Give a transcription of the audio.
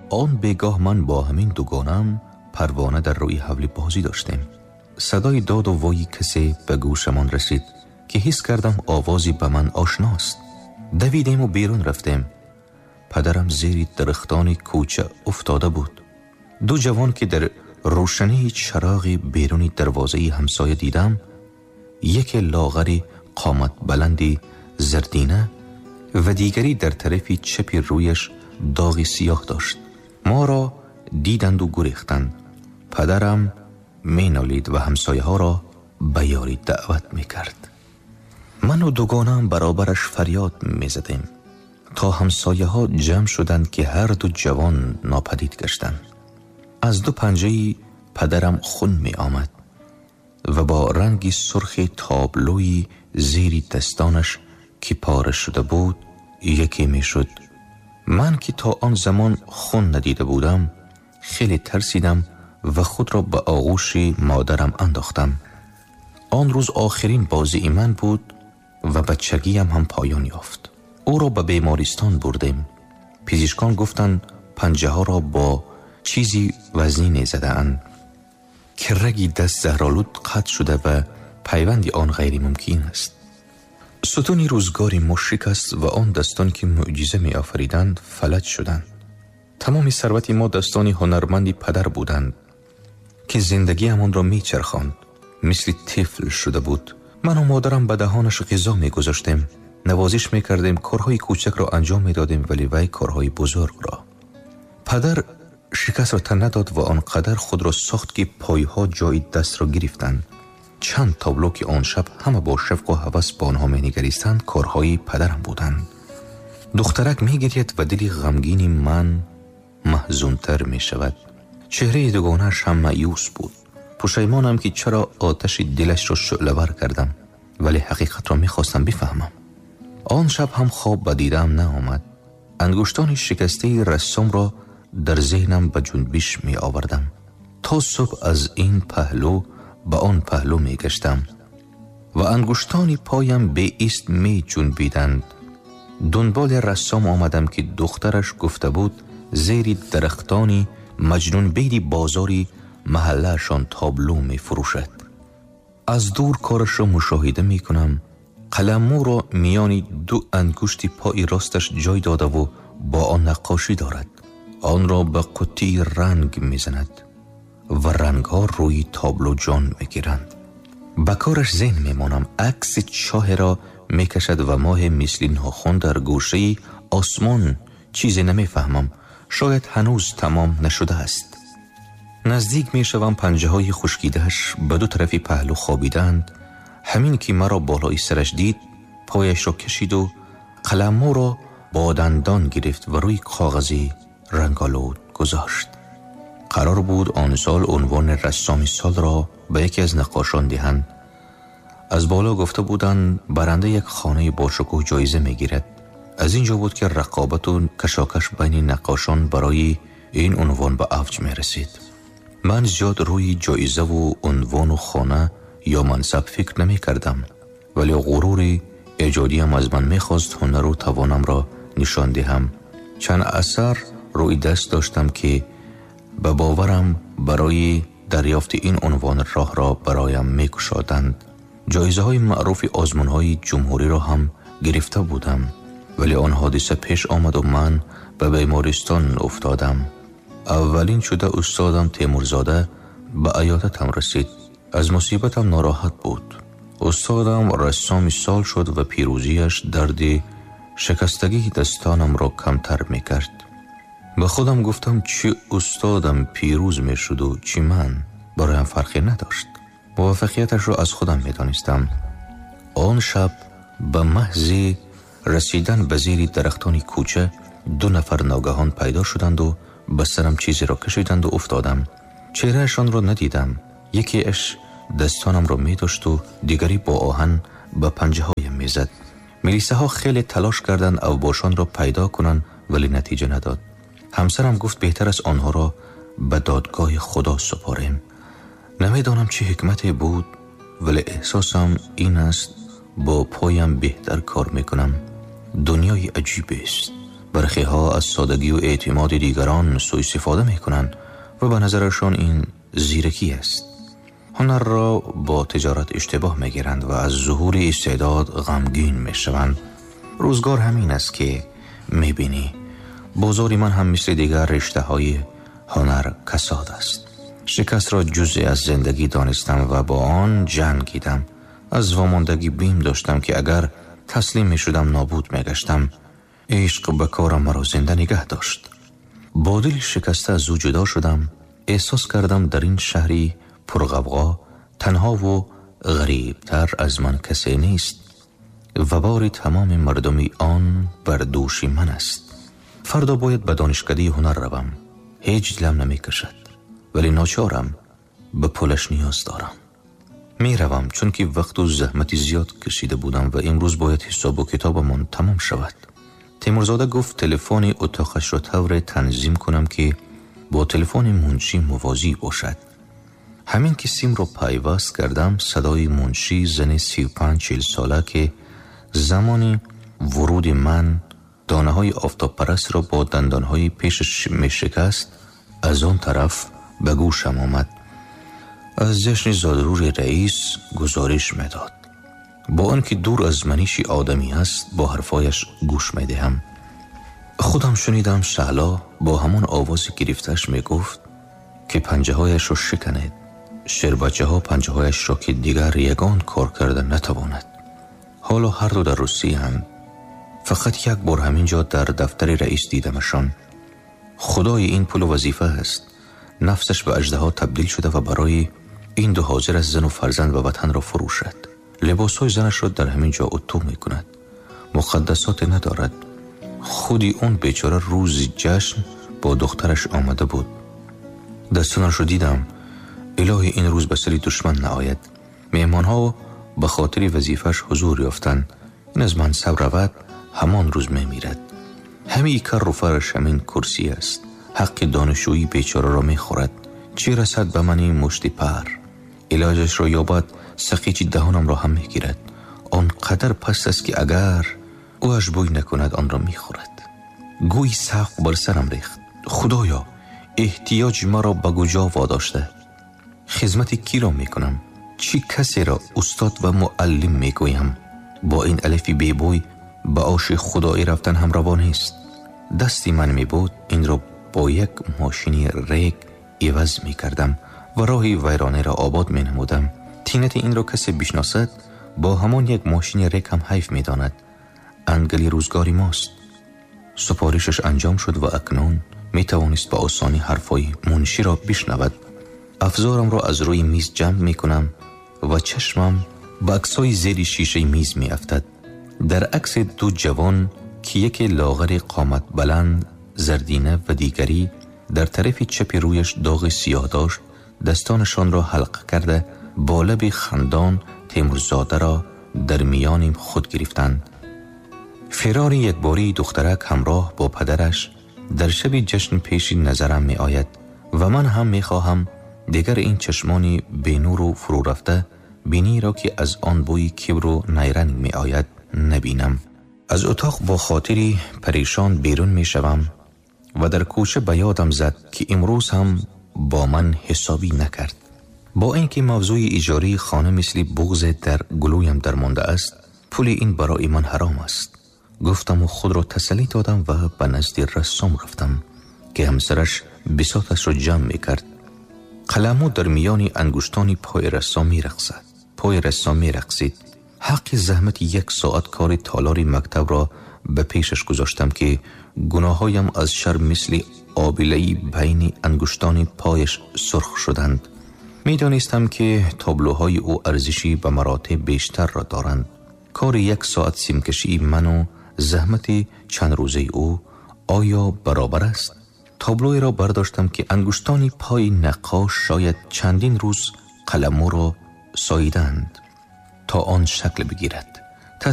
آن بگاه من با همین دوگانم پروانه در روی حولی بازی داشتیم. صدای داد و وای کسی به گوشمان رسید که حس کردم آوازی به من آشناست. دویدیم و بیرون رفتیم. پدرم زیر درختان کوچه افتاده بود. دو جوان که در روشنی چراغ بیرونی دروازه همسایه دیدم، یکی لاغری قامت بلندی زردینه و دیگری در طرف چپی رویش داغی سیاه داشت. ما را دیدند و گریختند. پدرم می نالید و همسایه ها را به یاری دعوت می کرد. من و دوگانم برابرش فریاد می زدیم تا همسایه ها جمع شدند که هر دو جوان ناپدید گشتند. از دو پنجه پدرم خون می آمد و با رنگی سرخ تابلوی زیر دستانش که پاره شده بود یکی می شد. من که تا آن زمان خون ندیده بودم خیلی ترسیدم و خود را به آغوش مادرم انداختم. آن روز آخرین بازی من بود و بچگیم هم پایان یافت. او را به بیمارستان بردیم. پزشکان گفتند پنجه ها را با چیزی وزنی زده اند که رگی دست زهرآلود قطع شده و پیوند آن غیر ممکن است. ستون روزگاری ما شکست و آن دستان که معجزه می آفریدند فلج شدند. تمام ثروت ما دستان هنرمندی پدر بودند که زندگی همان را می چرخاند. مثل طفل شده بود. من و مادرم به دهانش غذا می گذاشتیم، نوازش می کردیم، کارهای کوچک را انجام می دادیم ولی وی کارهای بزرگ را. پدر شکست را تن نداد و آنقدر خود را ساخت که پایها جای دست را گرفتند. چند تابلو که آن شب همه با شوق و هوس با آنها می نگریستند کارهای پدرم بودند. دخترک می گرید و دل غمگین من محزونتر می شود. چهره دوگانه‌اش هم مایوس بود. پشیمانم که چرا آتش دلش را شعله‌ور کردم، ولی حقیقت را می خواستم بفهمم. آن شب هم خواب به دیدم نآمد. انگشتان شکسته رسام را در ذهنم به جنبش می آوردم. تا صبح از این پهلو به آن پهلو می گشتم و انگشتان پایم به ایست می جنبیدند. دنبال رسام آمدم که دخترش گفته بود زیر درختانی مجنون بیدی بازاری محلهشان تابلو می فروشد. از دور کارش را مشاهده می کنم. قلمو را میانی دو انگشت پای راستش جای داده و با آن نقاشی دارد. آن را به قطی رنگ می زند و رنگ ها روی تابلو جان می گیرند. به کارش ذهن می مانم. عکس چاه را می کشد و ماه مثل ناخن در گوشه آسمان. چیزی نمی فهمم. شاید هنوز تمام نشده است. نزدیک می شوم. پنجه های خشکیدهش به دو طرف پهلو خوابیدند. همین که مرا بالای سرش دید پایش را کشید و قلمو را با دندان گرفت و روی کاغذی رنگالود گذاشت. قرار بود آن سال عنوان رسام سال را به یکی از نقاشان دهند. از بالا گفته بودند برنده یک خانه باشکوه جایزه می گیرد. از اینجا بود که رقابت و کشاکش بین نقاشان برای این عنوان به اوج می رسید. من زیاد روی جایزه و عنوان و خانه یا منصب فکر نمی کردم، ولی غرور ایجادیم از من می خواست هنر و توانم را نشان دهم. چند اثر روی دست داشتم که به باورم برای دریافت این عنوان راه را برایم می کشادند. جایزه های معروف آزمون های جمهوری را هم گرفته بودم، ولی آن حادثه پیش آمد و من به بیمارستان افتادم. اولین شده استادم تیمورزاده به عیادتم رسید. از مصیبتم ناراحت بود. استادم رسام سال شد و پیروزیش درد شکستگی دستانم را کمتر می کرد. به خودم گفتم چه استادم پیروز می شد و چی من، برایم فرقی نداشت. موفقیتش را از خودم می دانستم. آن شب به محض رسیدن به زیر درختان کوچه دو نفر ناگهان پیدا شدند و به سرم چیزی را کشیدند و افتادم. چهرهشان را ندیدم. یکی اش دستانم را می داشت و دیگری با آهن به پنجه هایم می زد. ملیسه ها خیلی تلاش کردند اوباشان را پیدا کنند ولی نتیجه نداد. همسرم گفت بهتر است آنها را به دادگاه خدا سپاریم. نمیدانم چه حکمتی بود، ولی احساسم این است با پایم بهتر کار میکنم. دنیای عجیب است. برخی ها از سادگی و اعتماد دیگران سوء استفاده می کنند و به نظرشان این زیرکی است. هنر را با تجارت اشتباه می گیرند و از ظهور استعداد غمگین می شوند. روزگار همین است که می بینی بازار من هم مثل دیگر رشته های هنر کساد است. شکست را جزئی از زندگی دانستم و با آن جنگیدم. از واماندگی بیم داشتم که اگر تسلیم می شدم نابود می گشتم. عشق به کارم مرا زنده نگه داشت. با دل شکسته از او جدا شدم. احساس کردم در این شهری پرغوغا تنها و غریبتر از من کسی نیست و بار تمام مردمی آن بر دوش من است. فردا باید به دانشکده هنر روم. هیچ دلم نمی کشد ولی ناچارم، به پولش نیاز دارم. می روم چون که وقت و زحمتی زیاد کشیده بودم و امروز باید حساب و کتابمان تمام شود. تیمورزاده گفت تلفن اتاقش را طور تنظیم کنم که با تلفن منشی موازی باشد. همین که سیم را پیوست کردم صدای منشی، زن 35-40 ساله که زمان ورود من دانه های آفتاب پرست را با دندان های پیشش می شکست، از آن طرف به گوشم آمد. از جشن زادرور رئیس گزارش می داد. با آنکه دور از منیش آدمی است با حرفایش گوش می دهم. خودم شنیدم شعلا با همان آواز گرفتش می گفت که پنجه هایش را شکنید. شربچه ها پنجه هایش را که دیگر یگان کار کردن نتواند. حالا هر دو در روسیه هم. فقط یک بار همینجا در دفتر رئیس دیدمشان. خدای این پول وظیفه است. نفسش به اژدها تبدیل شده و برای این دو حاضر از زن و فرزند و وطن را فروشد. لباسهای زنش را در همین جا اتو می کند. مقدسات ندارد. خودی اون بیچاره روز جشن با دخترش آمده بود. دستانش رو دیدم. الهی این روز به سری دشمن نآید. مهمان ها به خاطر وظیفش حضور یافتن. این از منصب رود همان روز می میرد. همین کار و فرش همین کرسی است. حق دانشجویی بیچاره را می خورد. چی رسد به منی مشتی پر؟ علاجش را یابد سقیچی دهانم را هم می گیرد. آنقدر پست است که اگر اوش بوی نکند آن را می خورد. گوی سقف بر سرم ریخت. خدایا احتیاج مرا به کجا واداشته؟ خدمت کی را می کنم؟ چی کسی را استاد و معلم می گویم؟ با این الفی بی بوی به آش خدایی رفتن هم روا نیست. دستی من می بود این را با یک ماشین ریگ عوض می کردم و راهی ویرانه را آباد می نمودم. تینت این را کسی بشناسد با همان یک ماشین ریگ هم حیف می داند. انگلی روزگاری ماست. سپارشش انجام شد و اکنون می توانست به آسانی حرفای منشی را بشنود. افزارم را از روی میز جمع می کنم و چشمم به عکسای زیر شیشه میز می افتد. در عکس دو جوان که یکی لاغر قامت بلند زردینه و دیگری در طرف چپ رویش داغ سیاه داشت، دستانشان را حلقه کرده با لب خندان تیمورزاده را در میان خود گرفتند. فرار یک باری دخترک همراه با پدرش در شب جشن پیش نظرم می آید و من هم می خواهم دیگر این چشمانی بینور و فرو رفته بینی را که از آن بوی کبر و نیرنگ می آید نبینم. از اتاق با خاطری پریشان بیرون می شوم و در کوچه به یادم زد که امروز هم با من حسابی نکرد. با اینکه موضوع اجاره خانه مثل بغض در گلویم در مانده است، پول این برای من حرام است. گفتم و خود را تسلی دادم و به نزد رسام رفتم که همسرش بساطش را جمع می کرد. قلمو در میان انگشتان پای رسام می رقصد. پای رسام می رقصید. حق زحمت 1 ساعت کار تالار مکتب را به پیشش گذاشتم که گناهایم از شرم مثل آبله‌ای بین انگشتان پایش سرخ شدند. می دانستم که تابلوهای او ارزشی به مراتب بیشتر را دارند. کار 1 ساعت سیمکشی من و زحمت چند روزه او آیا برابر است؟ تابلوی را برداشتم که انگشتان پای نقاش شاید چندین روز قلمو را ساییدند تا آن شکل بگیرد.